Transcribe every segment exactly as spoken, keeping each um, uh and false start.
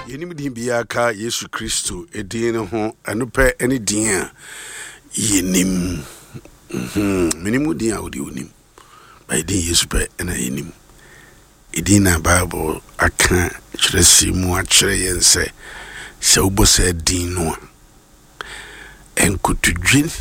yenim din bia ka Yesu Kristo edin ne ho anope ene din a yenim mhm minimu din a odi onim by din Yesu pe ene yenim edin na Bible aka kyeresi mu a kyere yense se ubose din no enkutudwin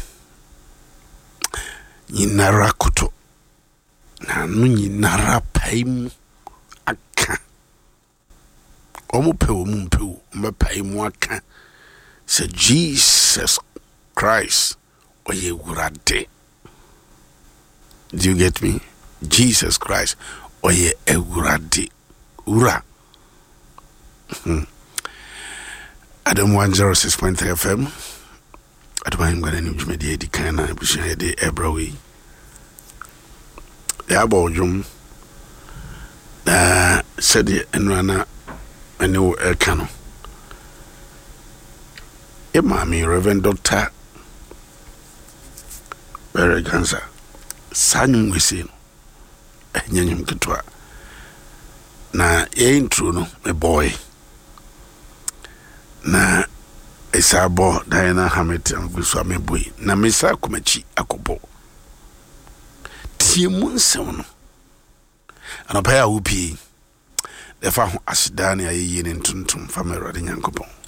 nyinara koto na no nyinara paim aka omo pe omo mpe o me paim aka se Jesus Christ oye wurade. Do you get me? Jesus Christ oye ewurade ura. hmm. Adam one oh six point three F M. I'm going to need the kind of the Ebrawi. The Abojum uh, said the Enrana and no Elcano. A mammy, Reverend Doctor Berganza, Sanum Wissing, and Yanum Katua. Na ain't true, no, a boy. Na Esabo Diana Hamilton Guswame boy na mesa kumachi akobo tiemu nsem anapaya upi defa ho asidane ayeyi ne ntuntum fa merode nyankopon